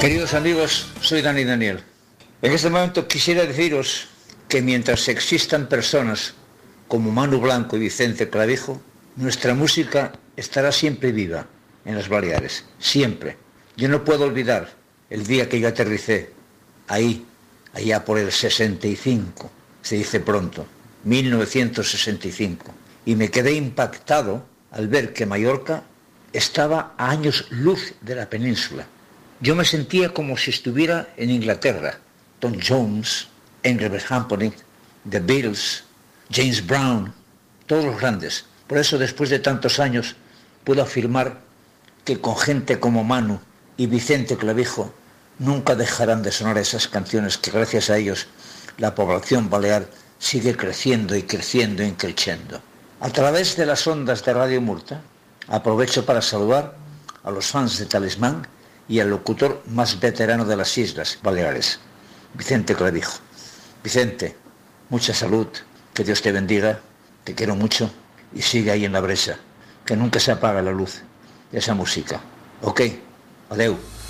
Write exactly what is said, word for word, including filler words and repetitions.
Queridos amigos, soy Dani Daniel. En este momento quisiera deciros que mientras existan personas como Manu Blanco y Vicente Clavijo, nuestra música estará siempre viva en las Baleares, siempre. Yo no puedo olvidar el día que yo aterricé ahí, allá por el sesenta y cinco, se dice pronto, mil novecientos sesenta y cinco, y me quedé impactado al ver que Mallorca estaba a años luz de la península. Yo me sentía como si estuviera en Inglaterra. Tom Jones, Engelbert Humperdinck, The Beatles, James Brown, todos los grandes. Por eso, después de tantos años, puedo afirmar que con gente como Manu y Vicente Clavijo nunca dejarán de sonar esas canciones que gracias a ellos la población balear sigue creciendo y creciendo y creciendo. A través de las ondas de Radio Murta, aprovecho para saludar a los fans de Talismán y al locutor más veterano de las Islas Baleares, Vicente Clavijo. Vicente, mucha salud, que Dios te bendiga, te quiero mucho y sigue ahí en la brecha, que nunca se apaga la luz de esa música. Ok, adeu.